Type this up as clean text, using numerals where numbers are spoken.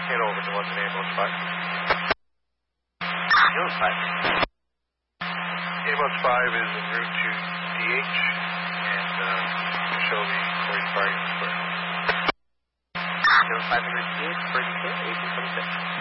Head over to London Ambulance 5. Ambulance 5. Ambulance 5 is en route to DH and show the Corey Spartan Square. Ambulance 5 en route to DH, 32, 1826.